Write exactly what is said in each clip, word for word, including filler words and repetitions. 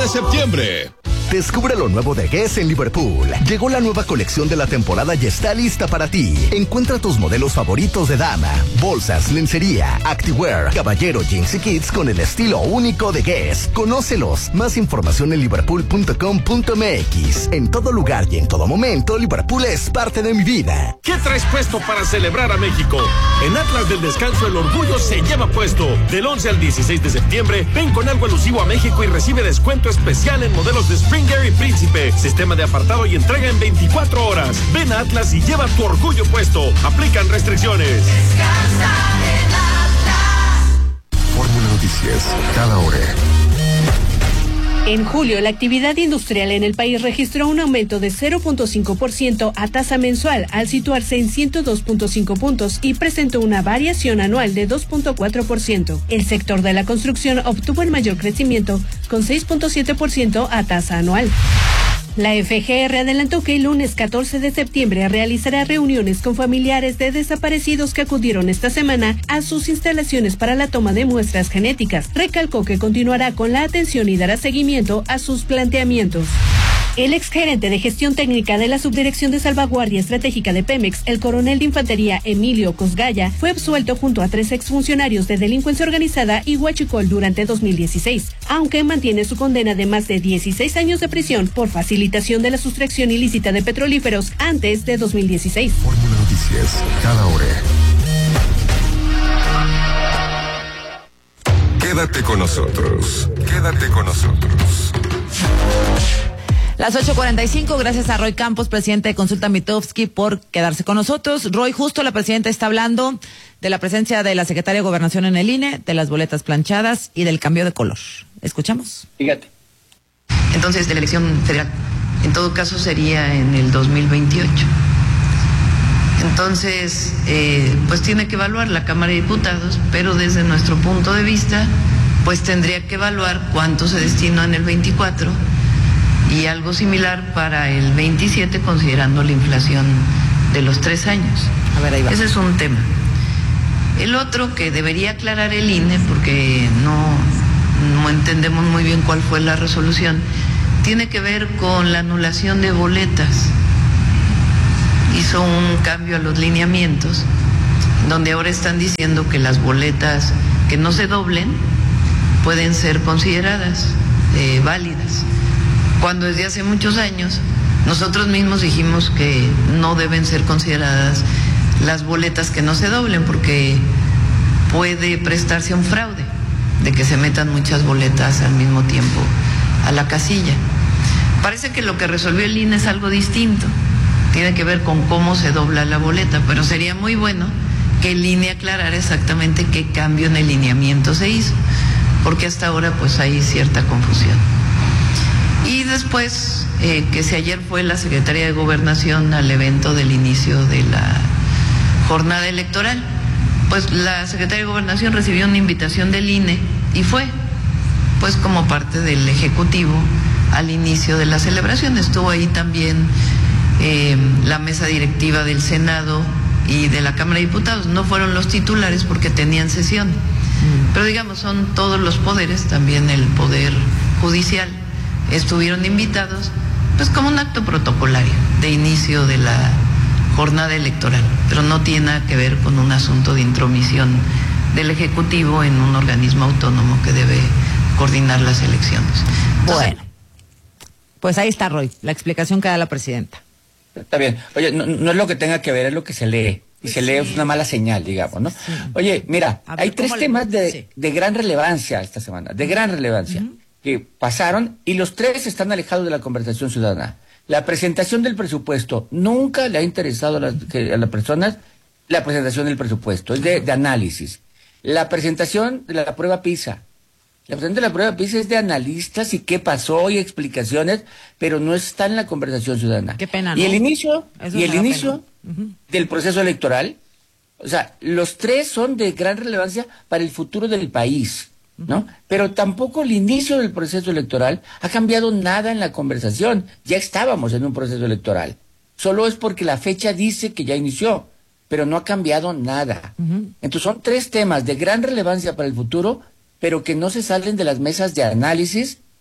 de septiembre. Descubre lo nuevo de Guess en Liverpool. Llegó la nueva colección de la temporada y está lista para ti. Encuentra tus modelos favoritos de dama, bolsas, lencería, activewear, caballero, jeans y kids con el estilo único de Guess. Conócelos. Más información en liverpool punto com punto m x. En todo lugar y en todo momento, Liverpool es parte de mi vida. ¿Qué traes puesto para celebrar a México? En Atlas del Descanso el orgullo se lleva puesto. Del once al dieciséis de septiembre, ven con algo alusivo a México y recibe descuento especial en modelos de Springer y Príncipe. Sistema de apartado y entrega en veinticuatro horas. Ven a Atlas y lleva tu orgullo puesto. Aplican restricciones. Descansa en Atlas. Fórmula Noticias, cada hora. En julio, la actividad industrial en el país registró un aumento de cero punto cinco por ciento a tasa mensual al situarse en ciento dos punto cinco puntos y presentó una variación anual de dos punto cuatro por ciento. El sector de la construcción obtuvo el mayor crecimiento con seis punto siete por ciento a tasa anual. La F G R adelantó que el lunes catorce de septiembre realizará reuniones con familiares de desaparecidos que acudieron esta semana a sus instalaciones para la toma de muestras genéticas. Recalcó que continuará con la atención y dará seguimiento a sus planteamientos. El exgerente de gestión técnica de la Subdirección de Salvaguardia Estratégica de Pemex, el coronel de infantería Emilio Cosgaya, fue absuelto junto a tres exfuncionarios de delincuencia organizada y huachicol durante dos mil dieciséis, aunque mantiene su condena de más de dieciséis años de prisión por facilitación de la sustracción ilícita de petrolíferos antes de dos mil dieciséis. Fórmula Noticias, cada hora. Quédate con nosotros, quédate con nosotros. Las ocho cuarenta y cinco, gracias a Roy Campos, presidente de Consulta Mitofsky, por quedarse con nosotros. Roy, justo la presidenta está hablando de la presencia de la secretaria de Gobernación en el I N E, de las boletas planchadas y del cambio de color. ¿Escuchamos? Fíjate. Entonces, de la elección federal, en todo caso sería en el dos mil veintiocho. Entonces, eh, pues tiene que evaluar la Cámara de Diputados, pero desde nuestro punto de vista, pues tendría que evaluar cuánto se destinó en el veinticuatro y algo similar para el veintisiete, considerando la inflación de los tres años. A ver, ahí va. Ese es un tema. El otro que debería aclarar el I N E, porque no, no entendemos muy bien cuál fue la resolución, tiene que ver con la anulación de boletas. Hizo un cambio a los lineamientos, donde ahora están diciendo que las boletas que no se doblen pueden ser consideradas eh, válidas, cuando desde hace muchos años nosotros mismos dijimos que no deben ser consideradas las boletas que no se doblen, porque puede prestarse a un fraude, de que se metan muchas boletas al mismo tiempo a la casilla. Parece que lo que resolvió el I N E es algo distinto, tiene que ver con cómo se dobla la boleta, pero sería muy bueno que el I N E aclarara exactamente qué cambio en el lineamiento se hizo, porque hasta ahora pues hay cierta confusión. Y después, eh, que si ayer fue la Secretaría de Gobernación al evento del inicio de la jornada electoral, pues la Secretaría de Gobernación recibió una invitación del I N E y fue, pues como parte del Ejecutivo al inicio de la celebración. Estuvo ahí también eh, la mesa directiva del Senado y de la Cámara de Diputados. No fueron los titulares porque tenían sesión, mm. pero digamos son todos los poderes, también el Poder Judicial, estuvieron invitados, pues como un acto protocolario de inicio de la jornada electoral, pero no tiene nada que ver con un asunto de intromisión del Ejecutivo en un organismo autónomo que debe coordinar las elecciones. Entonces, bueno, pues ahí está, Roy, la explicación que da la presidenta. Está bien. Oye, no, no es lo que tenga que ver, es lo que se lee. Y se sí. lee es una mala señal, digamos, ¿no? Sí. Oye, mira, ver, hay tres temas de, sí. de gran relevancia esta semana, de gran relevancia. Uh-huh. que pasaron y los tres están alejados de la conversación ciudadana. La presentación del presupuesto, nunca le ha interesado a las, que, a las personas la presentación del presupuesto, es de, de análisis. La presentación de la prueba PISA, la presentación de la prueba PISA es de analistas y qué pasó y explicaciones, pero no está en la conversación ciudadana. Qué pena, ¿no? Y el inicio, Eso y el inicio uh-huh. del proceso electoral, o sea, los tres son de gran relevancia para el futuro del país, ¿no? Pero tampoco el inicio del proceso electoral ha cambiado nada en la conversación. Ya estábamos en un proceso electoral. Solo es porque la fecha dice que ya inició, pero no ha cambiado nada. Uh-huh. Entonces son tres temas de gran relevancia para el futuro, pero que no se salen de las mesas de análisis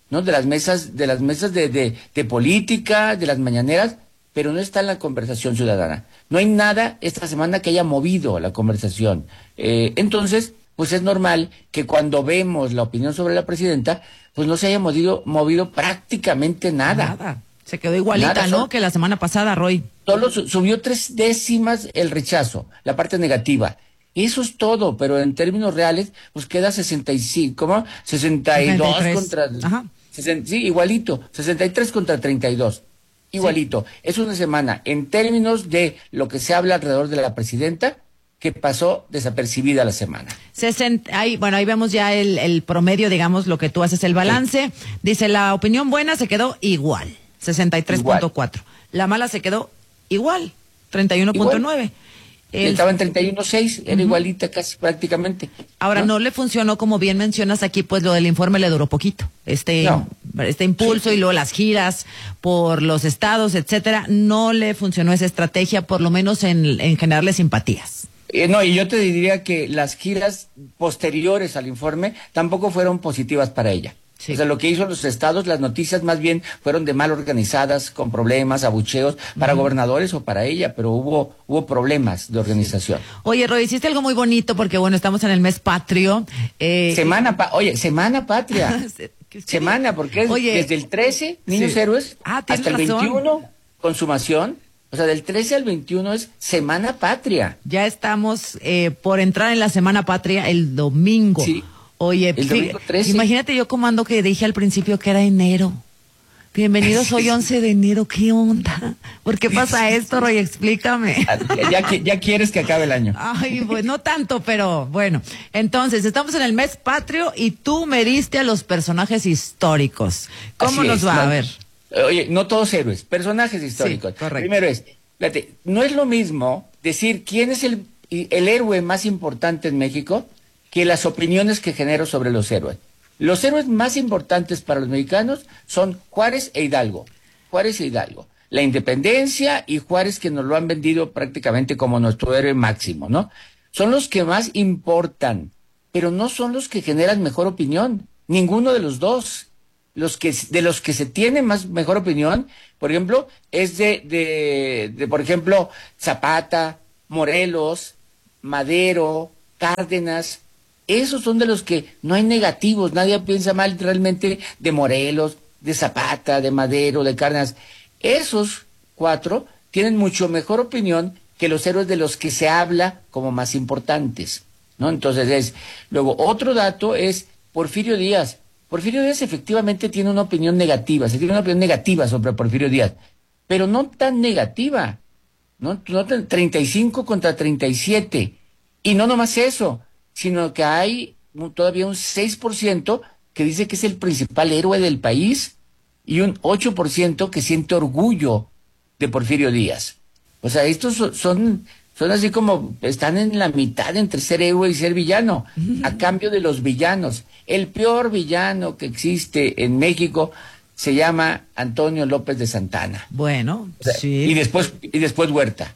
¿no? De las mesas, de las mesas de, de, de política, de las mañaneras, pero no está en la conversación ciudadana. No hay nada esta semana que haya movido la conversación. Eh, entonces, pues es normal que cuando vemos la opinión sobre la presidenta, pues no se haya movido, movido prácticamente nada. Nada. Se quedó igualita, nada, ¿no? Solo, que la semana pasada, Roy. Solo su, subió tres décimas el rechazo, la parte negativa. Eso es todo, pero en términos reales, pues queda sesenta y cinco, ¿cómo? sesenta y dos sesenta y tres contra... Ajá. sesenta, sí, igualito, sesenta y tres contra treinta y dos. Igualito. Sí. Es una semana, en términos de lo que se habla alrededor de la presidenta, que pasó desapercibida la semana. sesenta, ahí, bueno, ahí vemos ya el, el promedio, digamos, lo que tú haces, el balance. Sí. Dice, la opinión buena se quedó igual, sesenta y tres punto cuatro. La mala se quedó igual, treinta y uno punto nueve. El... Estaba en treinta y uno punto seis, era uh-huh. igualita casi prácticamente. Ahora, ¿no? no le funcionó, como bien mencionas aquí, pues lo del informe le duró poquito. Este, no. este impulso sí. y luego las giras por los estados, etcétera, no le funcionó esa estrategia, por lo menos en, en generarle simpatías. Eh, no, y yo te diría que las giras posteriores al informe tampoco fueron positivas para ella. Sí. O sea, lo que hizo los estados, las noticias más bien fueron de mal organizadas, con problemas, abucheos, para uh-huh. gobernadores o para ella, pero hubo hubo problemas de organización. Sí. Oye, Roy, hiciste algo muy bonito porque, bueno, estamos en el mes patrio. Eh, semana, pa- oye, Semana Patria. Semana, porque es oye, desde el trece, Niños sí. Héroes, ah, hasta el razón. veintiuno, Consumación. O sea, del trece al veintiuno es Semana Patria. Ya estamos eh, por entrar en la Semana Patria el domingo. Sí. Oye, el domingo trece. Imagínate yo como ando que dije al principio que era enero. Bienvenidos hoy once de enero, ¿qué onda? ¿Por qué pasa esto, Roy? Explícame. Ya, ya, ya quieres que acabe el año. Ay, pues no tanto, pero bueno. Entonces, estamos en el mes patrio y tú me diste a los personajes históricos. ¿Cómo Así nos es, va? No, a ver. Oye, no todos héroes, personajes históricos. Sí, correcto. Primero es, fíjate, no es lo mismo decir quién es el, el héroe más importante en México que las opiniones que genero sobre los héroes. Los héroes más importantes para los mexicanos son Juárez e Hidalgo. Juárez e Hidalgo. La independencia y Juárez, que nos lo han vendido prácticamente como nuestro héroe máximo, ¿no? Son los que más importan, pero no son los que generan mejor opinión. Ninguno de los dos. Los que, de los que se tiene más mejor opinión, por ejemplo, es de, de, de por ejemplo, Zapata, Morelos, Madero, Cárdenas. Esos son de los que no hay negativos, nadie piensa mal realmente de Morelos, de Zapata, de Madero, de Cárdenas. Esos cuatro tienen mucho mejor opinión que los héroes de los que se habla como más importantes, ¿no? Entonces es, luego otro dato es Porfirio Díaz. Porfirio Díaz efectivamente tiene una opinión negativa, se tiene una opinión negativa sobre Porfirio Díaz, pero no tan negativa, ¿no? no treinta y cinco contra treinta y siete, y no nomás eso, sino que hay todavía un seis por ciento que dice que es el principal héroe del país y un ocho por ciento que siente orgullo de Porfirio Díaz. O sea, estos son, son, son así como, están en la mitad entre ser héroe y ser villano, a cambio de los villanos. El peor villano que existe en México se llama Antonio López de Santana. Bueno, o sea, sí. Y después, y después Huerta.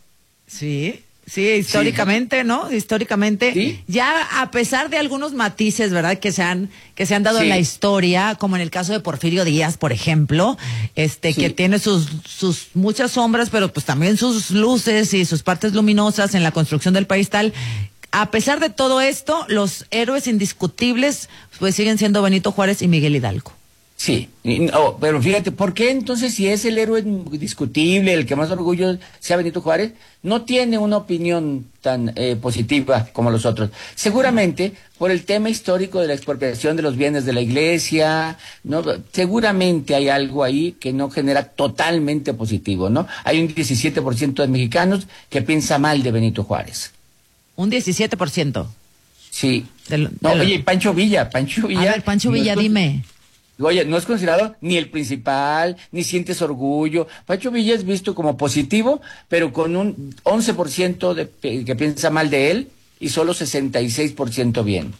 Sí. Sí, históricamente, sí. ¿no? Históricamente, ¿sí? Ya a pesar de algunos matices, ¿verdad? Que se han, que se han dado sí. en la historia, como en el caso de Porfirio Díaz, por ejemplo, este, sí. que tiene sus, sus muchas sombras, pero pues también sus luces y sus partes luminosas en la construcción del país tal. A pesar de todo esto, los héroes indiscutibles, pues siguen siendo Benito Juárez y Miguel Hidalgo. Sí, no, pero fíjate, ¿por qué entonces si es el héroe indiscutible, el que más orgullo sea Benito Juárez, no tiene una opinión tan eh, positiva como los otros? Seguramente por el tema histórico de la expropiación de los bienes de la iglesia, ¿no? Seguramente hay algo ahí que no genera totalmente positivo, ¿no? Hay un diecisiete por ciento de mexicanos que piensa mal de Benito Juárez. Un diecisiete por ciento. Sí. Del, no, del... oye, Pancho Villa, Pancho Villa. A ver, Pancho Villa, no, dime. Oye, no es considerado ni el principal, ni sientes orgullo. Pancho Villa es visto como positivo, pero con un once por ciento de, que piensa mal de él y solo sesenta y seis por ciento bien.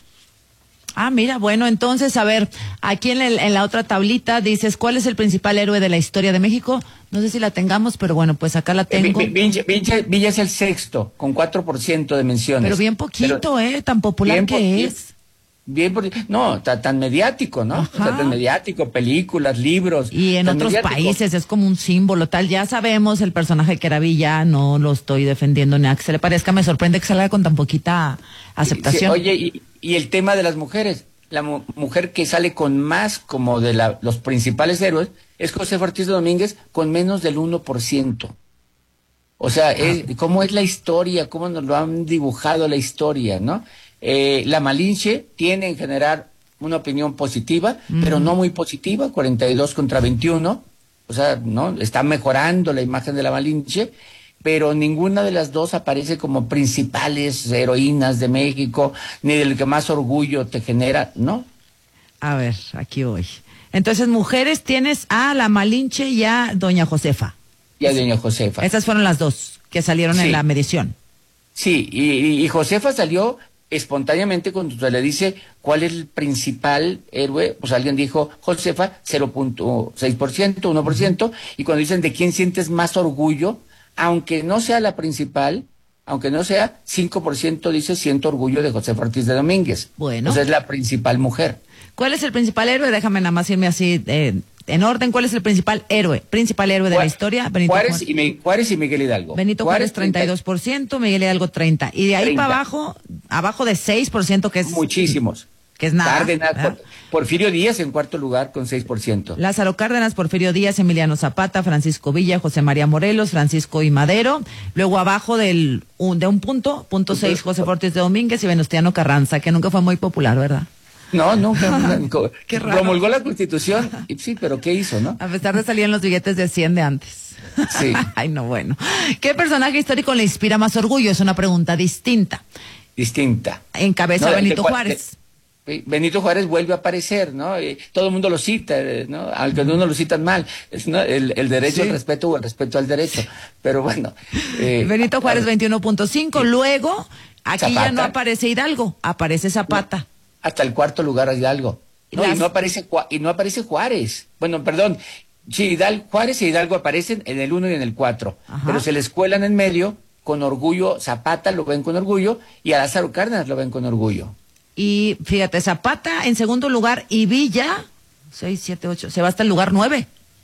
Ah, mira, bueno, entonces, a ver, aquí en, el, en la otra tablita dices, ¿cuál es el principal héroe de la historia de México? No sé si la tengamos, pero bueno, pues acá la tengo. Eh, Villa, Villa, Villa es el sexto, con cuatro por ciento de menciones. Pero bien poquito, pero, ¿eh? Tan popular que po- es. bien, por, no, tan, tan mediático, ¿no? O sea, tan mediático, películas, libros. Y en otros mediático. países es como un símbolo, tal. Ya sabemos el personaje que era villano, no lo estoy defendiendo ni a que se le parezca. Me sorprende que salga con tan poquita aceptación. Sí, oye, y, y el tema de las mujeres. La mu- mujer que sale con más como de la, los principales héroes es Josefa Ortiz de Domínguez, con menos del uno por ciento. O sea, es, cómo es la historia, cómo nos lo han dibujado la historia, ¿no? Eh, la Malinche tiene en general una opinión positiva, mm. pero no muy positiva, cuarenta y dos contra veintiuno. O sea, ¿no? Está mejorando la imagen de la Malinche, pero ninguna de las dos aparece como principales heroínas de México, ni del que más orgullo te genera, ¿no? A ver, aquí voy. Entonces, mujeres tienes a la Malinche y a doña Josefa. Y a doña Josefa. Esas fueron las dos que salieron sí. en la medición. Sí, y, y Josefa salió espontáneamente cuando se le dice cuál es el principal héroe, pues alguien dijo Josefa, cero punto seis por ciento, uno por ciento, uh-huh. y cuando dicen de quién sientes más orgullo, aunque no sea la principal, aunque no sea, cinco por ciento dice siento orgullo de Josefa Ortiz de Domínguez. Bueno. O sea, es la principal mujer. ¿Cuál es el principal héroe? Déjame nada más irme así eh, en orden. ¿Cuál es el principal héroe? Principal héroe de Juárez, la historia. Benito Juárez, Juárez. Y Me, Juárez y Miguel Hidalgo. Benito Juárez, treinta y dos por ciento, Miguel Hidalgo, treinta por ciento. Y de ahí treinta para abajo, abajo de seis por ciento, que es... Muchísimos. Que es nada. Cárdenas, por, Porfirio Díaz en cuarto lugar con seis por ciento. Lázaro Cárdenas, Porfirio Díaz, Emiliano Zapata, Francisco Villa, José María Morelos, Francisco I. Madero. Luego abajo del un, de un punto, punto seis, José Ortiz de Domínguez y Venustiano Carranza, que nunca fue muy popular, ¿verdad? No, nunca. nunca. Qué raro. Promulgó la Constitución, y sí, pero ¿qué hizo, no? A pesar de salir en los billetes de cien de antes. Sí. Ay, no, bueno. ¿Qué personaje histórico le inspira más orgullo? Es una pregunta distinta. Distinta. Encabeza no, Benito de, Juárez. De, Benito Juárez vuelve a aparecer, ¿no? Y todo el mundo lo cita, ¿no? Aunque no lo citan mal. Es, ¿no? el, el derecho sí. al respeto o el respeto al derecho. Pero bueno. Eh, Benito Juárez veintiuno punto cinco. Sí. Luego, aquí Zapata. Ya no aparece Hidalgo, aparece Zapata. No, hasta el cuarto lugar Hidalgo. No, Las... y, no aparece, y no aparece Juárez. Bueno, perdón. Sí, Hidalgo, Juárez y Hidalgo aparecen en el uno y en el cuatro. Ajá. Pero se les cuelan en medio con orgullo. Zapata lo ven con orgullo y a Lázaro Cárdenas lo ven con orgullo. Y fíjate, Zapata en segundo lugar y Villa, seis, siete, ocho, se va hasta el lugar nueve.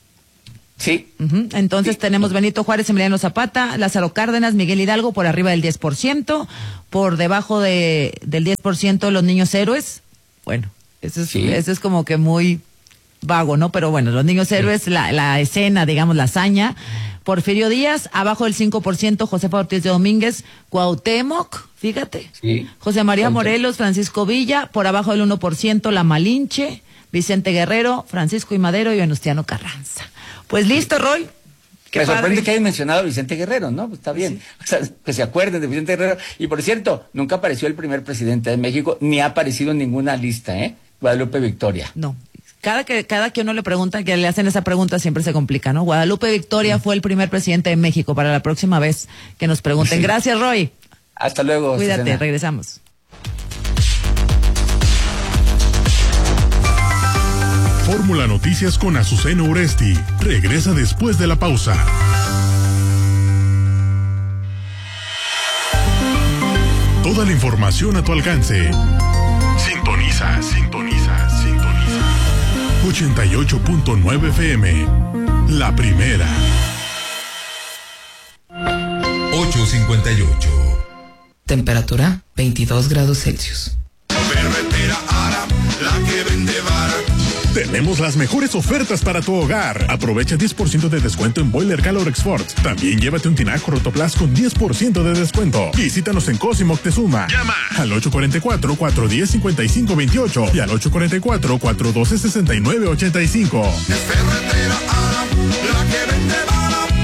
Sí. Uh-huh. Entonces sí. tenemos Benito Juárez, Emiliano Zapata, Lázaro Cárdenas, Miguel Hidalgo por arriba del diez por ciento, por debajo de, del diez por ciento los niños héroes. Bueno, eso es, sí. eso es como que muy vago, ¿no? Pero bueno, los niños héroes, sí. la, la escena, digamos, la hazaña. Porfirio Díaz, abajo del cinco por ciento, Josefa Ortiz de Domínguez, Cuauhtémoc, fíjate, sí. José María Morelos, Francisco Villa, por abajo del uno por ciento, La Malinche, Vicente Guerrero, Francisco I. Madero y Venustiano Carranza. Pues listo, Roy. Qué Me padre. sorprende que hayan mencionado a Vicente Guerrero, ¿no? Pues está bien. Sí. O sea, que se acuerden de Vicente Guerrero. Y por cierto, nunca apareció el primer presidente de México, ni ha aparecido en ninguna lista, ¿eh? Guadalupe Victoria. No. Cada que, cada que uno le pregunta, que le hacen esa pregunta, siempre se complica, ¿no? Guadalupe Victoria sí. fue el primer presidente de México. Para la próxima vez que nos pregunten. Sí. Gracias, Roy. Hasta luego. Cuídate, Susana. Regresamos. Fórmula Noticias con Azucena Uresti. Regresa después de la pausa. Toda la información a tu alcance. Sintoniza, sintoniza, sintoniza. ochenta y ocho punto nueve F M. La primera. ocho cincuenta y ocho. Temperatura veintidós grados Celsius. Ferretera Ara, la que vende vara. Tenemos las mejores ofertas para tu hogar. Aprovecha diez por ciento de descuento en Boiler Calor Export. También llévate un tinaco Rotoplas con diez por ciento de descuento. Visítanos en Cosimo Moctezuma. Llama al ocho cuatro cuatro, cuatro uno cero, cinco cinco dos ocho y al ocho cuatro cuatro, cuatro uno dos, seis nueve ocho cinco. Es Ferretera Ara, la que vende vara.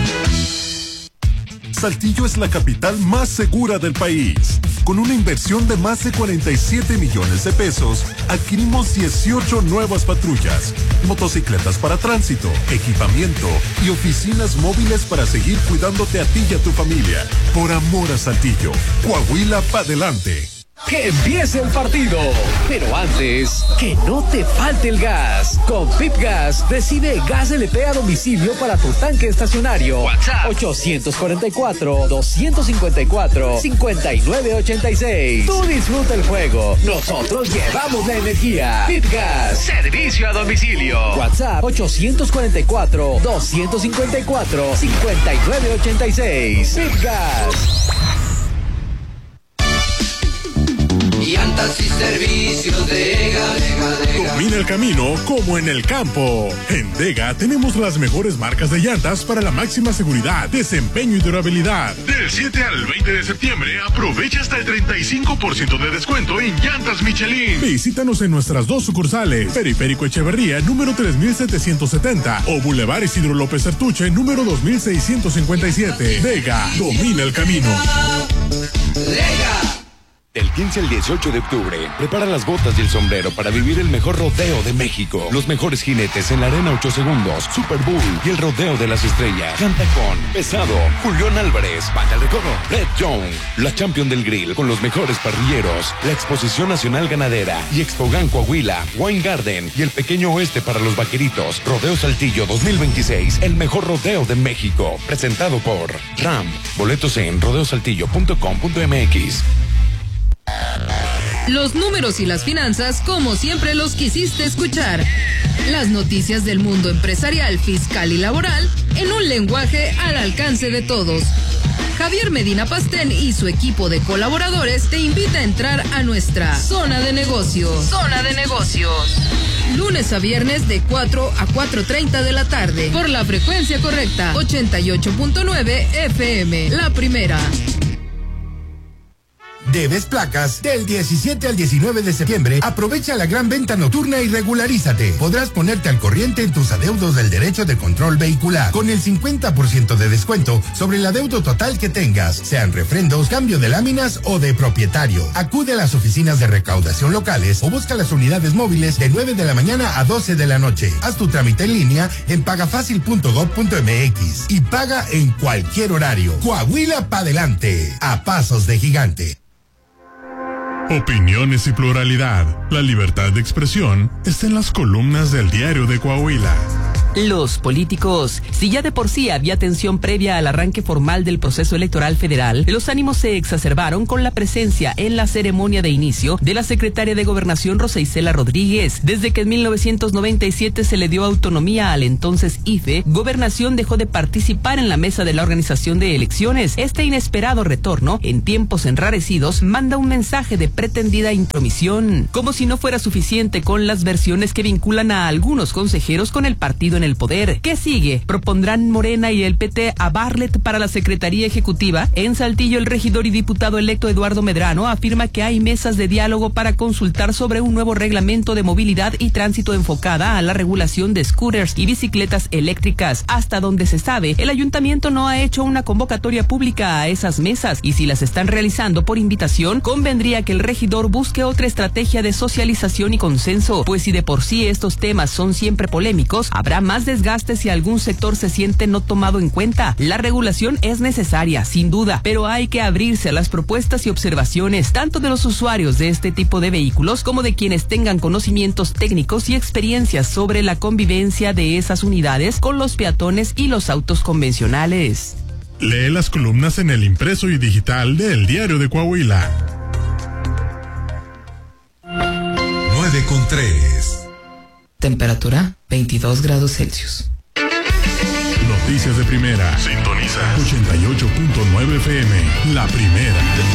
Saltillo es la capital más segura del país. Con una inversión de más de cuarenta y siete millones de pesos, adquirimos dieciocho nuevas patrullas, motocicletas para tránsito, equipamiento y oficinas móviles para seguir cuidándote a ti y a tu familia. Por amor a Saltillo, Coahuila pa' delante. Que empiece el partido, pero antes, que no te falte el gas. Con Pip Gas, recibe gas L P a domicilio para tu tanque estacionario. WhatsApp ocho cuatro cuatro, dos cinco cuatro, cinco nueve ocho seis. Tú disfruta el juego, nosotros llevamos la energía. Pip Gas, servicio a domicilio. WhatsApp ocho cuatro cuatro, dos cinco cuatro, cinco nueve ocho seis. Pip Gas. Llantas y servicios de Dega, Dega, Dega. Domina el camino como en el campo. En Dega tenemos las mejores marcas de llantas para la máxima seguridad, desempeño y durabilidad. Del siete al veinte de septiembre aprovecha hasta el treinta y cinco por ciento de descuento en llantas Michelin. Visítanos en nuestras dos sucursales, Periférico Echeverría número tres mil setecientos setenta o Boulevard Isidro López Artuche número dos mil seiscientos cincuenta y siete. Dega, domina el camino. Dega. Del quince al dieciocho de octubre, prepara las botas y el sombrero para vivir el mejor rodeo de México. Los mejores jinetes en la arena ocho segundos, Super Bowl y el rodeo de las estrellas. Canta con Pesado, Julián Álvarez, Banda del Recodo, Red Young, la Champion del Grill con los mejores parrilleros, la Exposición Nacional Ganadera y Expogan Coahuila, Wine Garden y el Pequeño Oeste para los vaqueritos. Rodeo Saltillo dos mil veintiséis, el mejor rodeo de México. Presentado por RAM. Boletos en rodeo saltillo punto com punto m x. Los números y las finanzas como siempre los quisiste escuchar. Las noticias del mundo empresarial, fiscal y laboral en un lenguaje al alcance de todos. Javier Medina Pastén y su equipo de colaboradores te invita a entrar a nuestra Zona de Negocios. Zona de Negocios. Lunes a viernes de cuatro a cuatro treinta de la tarde por la frecuencia correcta ochenta y ocho punto nueve F M, la primera. ¿Debes placas? Del diecisiete al diecinueve de septiembre, aprovecha la gran venta nocturna y regularízate. Podrás ponerte al corriente en tus adeudos del derecho de control vehicular, con el cincuenta por ciento de descuento sobre el adeudo total que tengas, sean refrendos, cambio de láminas o de propietario. Acude a las oficinas de recaudación locales o busca las unidades móviles de nueve de la mañana a doce de la noche. Haz tu trámite en línea en pagafacil punto gob punto m x y paga en cualquier horario. Coahuila pa' adelante, a pasos de gigante. Opiniones y pluralidad. La libertad de expresión está en las columnas del Diario de Coahuila. Los políticos. Si ya de por sí había tensión previa al arranque formal del proceso electoral federal, los ánimos se exacerbaron con la presencia en la ceremonia de inicio de la secretaria de Gobernación Rosa Isela Rodríguez. Desde que en mil novecientos noventa y siete se le dio autonomía al entonces I F E, Gobernación dejó de participar en la mesa de la organización de elecciones. Este inesperado retorno, en tiempos enrarecidos, manda un mensaje de pretendida intromisión. Como si no fuera suficiente con las versiones que vinculan a algunos consejeros con el partido en el poder. ¿Qué sigue? ¿Propondrán Morena y el P T a Bartlett para la Secretaría Ejecutiva? En Saltillo, el regidor y diputado electo Eduardo Medrano afirma que hay mesas de diálogo para consultar sobre un nuevo reglamento de movilidad y tránsito enfocada a la regulación de scooters y bicicletas eléctricas. Hasta donde se sabe, el ayuntamiento no ha hecho una convocatoria pública a esas mesas, y si las están realizando por invitación, convendría que el regidor busque otra estrategia de socialización y consenso, pues si de por sí estos temas son siempre polémicos, habrá más más desgaste si algún sector se siente no tomado en cuenta. La regulación es necesaria, sin duda, pero hay que abrirse a las propuestas y observaciones, tanto de los usuarios de este tipo de vehículos como de quienes tengan conocimientos técnicos y experiencias sobre la convivencia de esas unidades con los peatones y los autos convencionales. Lee las columnas en el impreso y digital del Diario de Coahuila. nueve con tres. Temperatura veintidós grados Celsius. Noticias de primera. Sintoniza ochenta y ocho punto nueve F M. La primera.